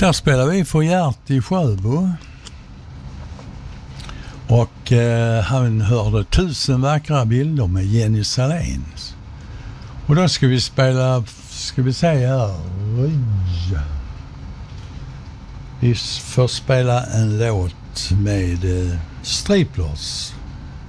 Där spelar vi för Gert i Sjöbo. Och han hörde 1000 vackra bilder med Jenny Salén. Och då ska vi spela, ska vi säga här. Vi får spela en låt med Striplers.